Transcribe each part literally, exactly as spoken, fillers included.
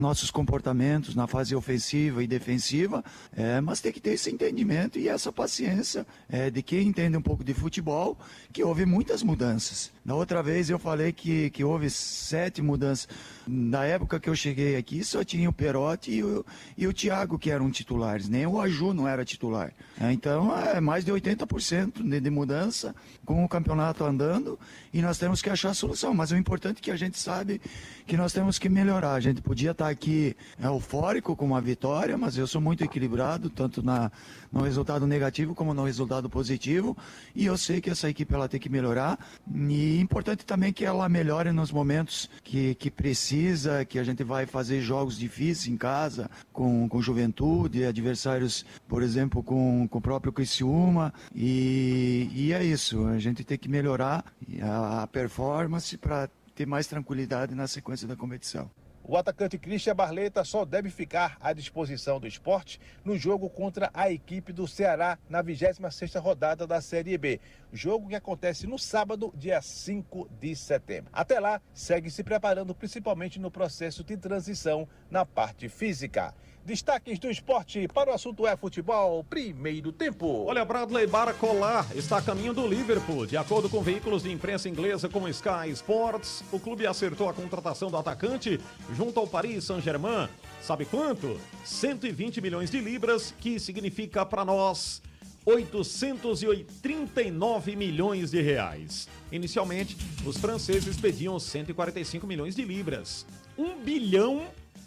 nossos comportamentos na fase ofensiva e defensiva, é, mas tem que ter esse entendimento e essa paciência é, de quem entende um pouco de futebol, que houve muitas mudanças. Na outra vez eu falei que, que houve sete mudanças. Na época que eu cheguei aqui só tinha o Perotti e o, e o Thiago que eram titulares, nem o Aju não era titular. É, então é mais de oitenta por cento de, de mudança com o campeonato andando e nós temos que achar a solução. Mas o importante é que a gente sabe que nós temos que melhorar. A gente podia estar aqui é, eufórico com uma vitória, mas eu sou muito equilibrado, tanto na, no resultado negativo como no resultado positivo, e eu sei que essa equipe ela tem que melhorar, e importante também que ela melhore nos momentos que, que precisa, que a gente vai fazer jogos difíceis em casa, com, com Juventude, adversários, por exemplo, com, com o próprio Criciúma, e, e é isso, a gente tem que melhorar a, a performance para ter mais tranquilidade na sequência da competição. O atacante Christian Barleta só deve ficar à disposição do Sport no jogo contra a equipe do Ceará na vigésima sexta rodada da Série B. Jogo que acontece no sábado, dia cinco de setembro. Até lá, segue se preparando principalmente no processo de transição na parte física. Destaques do esporte para o assunto é futebol, primeiro tempo. Olha, Bradley Barcola está a caminho do Liverpool. De acordo com veículos de imprensa inglesa como Sky Sports, o clube acertou a contratação do atacante junto ao Paris Saint-Germain. Sabe quanto? cento e vinte milhões de libras, que significa para nós oitocentos e trinta e nove milhões de reais. Inicialmente, os franceses pediam cento e quarenta e cinco milhões de libras. Um bilhão...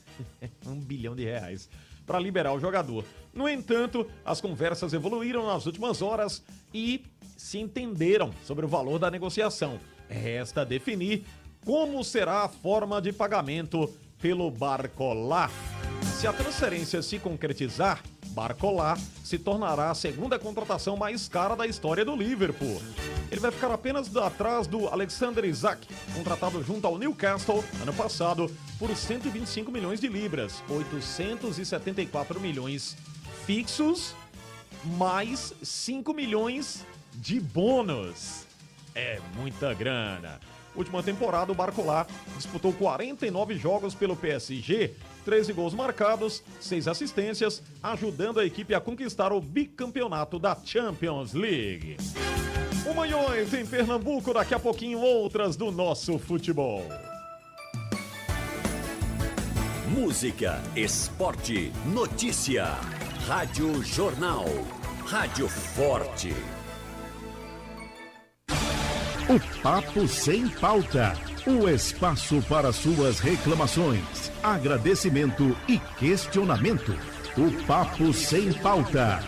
um bilhão de reais para liberar o jogador. No entanto, as conversas evoluíram nas últimas horas e se entenderam sobre o valor da negociação. Resta definir como será a forma de pagamento pelo Barcola. Se a transferência se concretizar, Barcola se tornará a segunda contratação mais cara da história do Liverpool. Ele vai ficar apenas atrás do Alexander Isak, contratado junto ao Newcastle ano passado por cento e vinte e cinco milhões de libras, oitocentos e setenta e quatro milhões fixos, mais cinco milhões de bônus. É muita grana. Última temporada, o Barcola disputou quarenta e nove jogos pelo P S G, treze gols marcados, seis assistências, ajudando a equipe a conquistar o bicampeonato da Champions League. O Manhões em Pernambuco, daqui a pouquinho outras do nosso futebol. Música, esporte, notícia. Rádio Jornal. Rádio Forte. O Papo Sem Pauta. O espaço para suas reclamações, agradecimento e questionamento. O Papo Sem Pauta.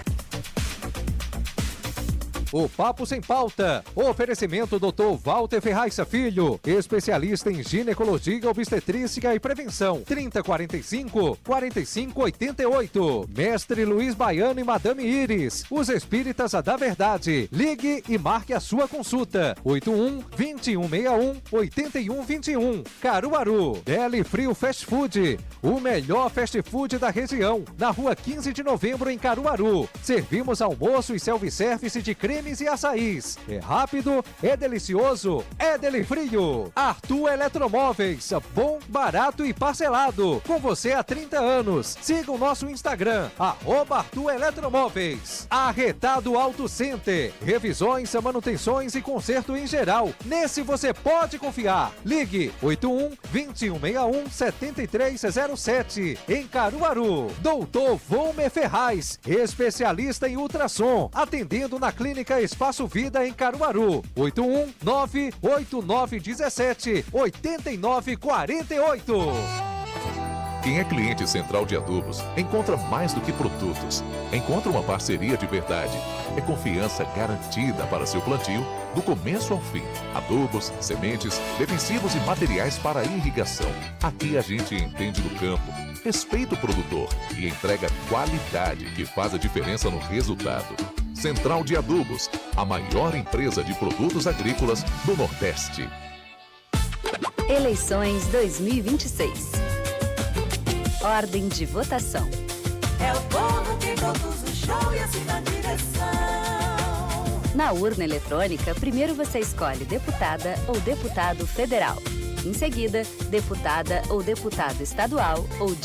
O Papo Sem Pauta. Oferecimento doutor Walter Ferraz Filho, especialista em ginecologia, obstetrícia e prevenção. trinta, quarenta e cinco, quarenta e cinco, oitenta e oito. Mestre Luiz Baiano e Madame Iris, os espíritas da verdade. Ligue e marque a sua consulta. oito um, vinte e um, sessenta e um, oitenta e um, vinte e um. Caruaru. Deli Frio Fast Food, o melhor fast food da região. Na rua quinze de novembro, em Caruaru. Servimos almoço e self-service de cremes e açaís. É rápido, é delicioso, é Deli Frio. Arthur Eletromóveis, bom, barato e parcelado. Com você há trinta anos. Siga o nosso Instagram, arroba Arthur Eletromóveis. Arretado Auto Center, revisões, manutenções e conserto em geral. Nesse você pode confiar. Ligue oito um, vinte e um, sessenta e um, setenta e três zero sete. Em Caruaru. Doutor Volmer Ferraz, especialista em ultrassom, atendendo na Clínica Espaço Vida em Caruaru. oito um, nove oito nove um sete, oito nove quatro oito. Quem é cliente Central de Adubos encontra mais do que produtos. Encontra uma parceria de verdade. É confiança garantida para seu plantio, do começo ao fim. Adubos, sementes, defensivos e materiais para irrigação. Aqui a gente entende do campo, respeita o produtor e entrega qualidade que faz a diferença no resultado. Central de Adubos, a maior empresa de produtos agrícolas do Nordeste. Eleições dois mil e vinte e seis. Ordem de votação. É o povo que produz o show e assina a direção. Na urna eletrônica, primeiro você escolhe deputada ou deputado federal. Em seguida, deputada ou deputado estadual ou